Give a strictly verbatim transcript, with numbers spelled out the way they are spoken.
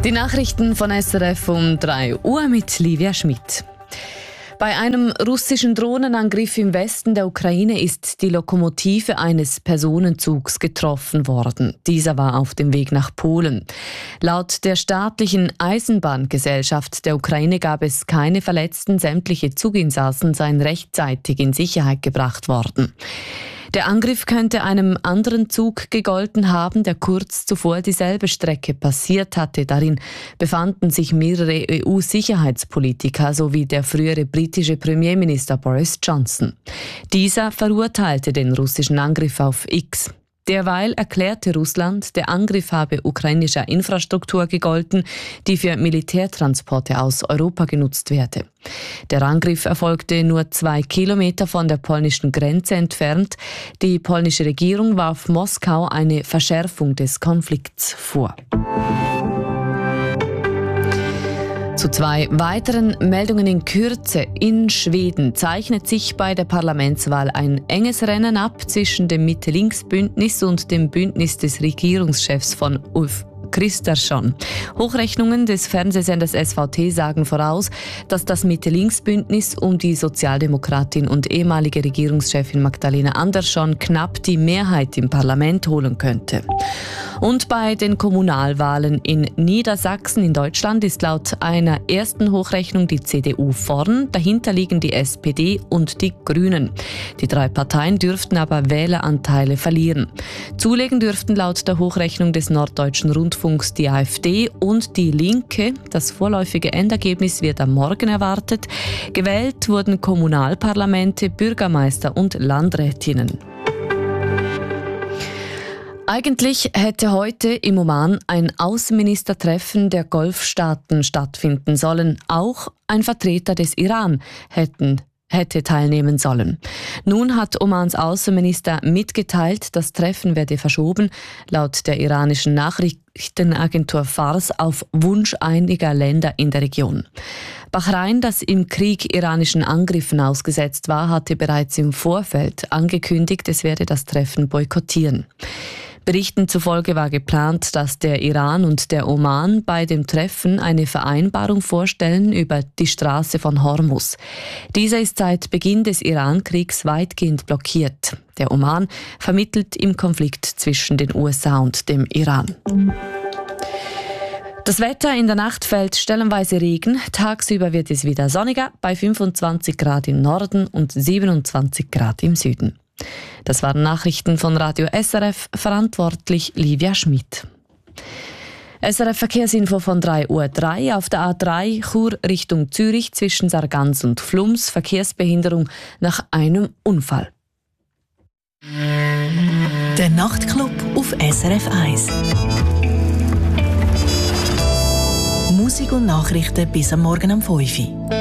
Die Nachrichten von S R F um drei Uhr mit Livia Schmidt. Bei einem russischen Drohnenangriff im Westen der Ukraine ist die Lokomotive eines Personenzugs getroffen worden. Dieser war auf dem Weg nach Polen. Laut der staatlichen Eisenbahngesellschaft der Ukraine gab es keine Verletzten. Sämtliche Zuginsassen seien rechtzeitig in Sicherheit gebracht worden. Der Angriff könnte einem anderen Zug gegolten haben, der kurz zuvor dieselbe Strecke passiert hatte. Darin befanden sich mehrere E U-Sicherheitspolitiker sowie der frühere britische Premierminister Boris Johnson. Dieser verurteilte den russischen Angriff auf X. Derweil erklärte Russland, der Angriff habe ukrainischer Infrastruktur gegolten, die für Militärtransporte aus Europa genutzt werde. Der Angriff erfolgte nur zwei Kilometer von der polnischen Grenze entfernt. Die polnische Regierung warf Moskau eine Verschärfung des Konflikts vor. Zu zwei weiteren Meldungen in Kürze. In Schweden zeichnet sich bei der Parlamentswahl ein enges Rennen ab zwischen dem Mitte-Links-Bündnis und dem Bündnis des Regierungschefs von Ulf Kristersson. Hochrechnungen des Fernsehsenders S V T sagen voraus, dass das Mitte-Links-Bündnis um die Sozialdemokratin und ehemalige Regierungschefin Magdalena Andersson knapp die Mehrheit im Parlament holen könnte. Und bei den Kommunalwahlen in Niedersachsen in Deutschland ist laut einer ersten Hochrechnung die C D U vorn, dahinter liegen die S P D und die Grünen. Die drei Parteien dürften aber Wähleranteile verlieren. Zulegen dürften laut der Hochrechnung des Norddeutschen Rundfunks die AfD und die Linke. Das vorläufige Endergebnis wird am Morgen erwartet. Gewählt wurden Kommunalparlamente, Bürgermeister und Landrätinnen. Eigentlich hätte heute im Oman ein Außenministertreffen der Golfstaaten stattfinden sollen. Auch ein Vertreter des Iran hätten, hätte teilnehmen sollen. Nun hat Omans Außenminister mitgeteilt, das Treffen werde verschoben, laut der iranischen Nachrichtenagentur Fars auf Wunsch einiger Länder in der Region. Bahrain, das im Krieg iranischen Angriffen ausgesetzt war, hatte bereits im Vorfeld angekündigt, es werde das Treffen boykottieren. Berichten zufolge war geplant, dass der Iran und der Oman bei dem Treffen eine Vereinbarung vorstellen über die Straße von Hormuz. Dieser ist seit Beginn des Iran-Kriegs weitgehend blockiert. Der Oman vermittelt im Konflikt zwischen den U S A und dem Iran. Das Wetter: in der Nacht fällt stellenweise Regen. Tagsüber wird es wieder sonniger bei fünfundzwanzig Grad im Norden und siebenundzwanzig Grad im Süden. Das waren Nachrichten von Radio S R F, verantwortlich Livia Schmidt. S R F Verkehrsinfo von drei Uhr drei. Auf der A drei Chur Richtung Zürich zwischen Sargans und Flums Verkehrsbehinderung nach einem Unfall. Der Nachtclub auf S R F eins. Musik und Nachrichten bis am Morgen um fünf Uhr.